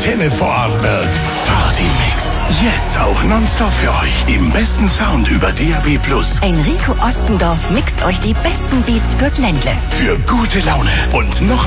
Antenne Vorarlberg. Party-Mix. Jetzt auch nonstop für euch. Im besten Sound über DAB+. Enrico Ostendorf mixt euch die besten Beats fürs Ländle. Für gute Laune und noch